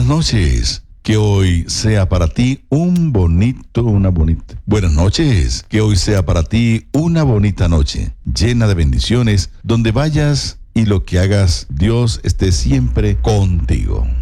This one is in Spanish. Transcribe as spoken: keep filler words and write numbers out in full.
noches. Que hoy sea para ti un bonito, una bonita. Buenas noches. Que hoy sea para ti una bonita noche, llena de bendiciones, donde vayas y lo que hagas, Dios esté siempre contigo.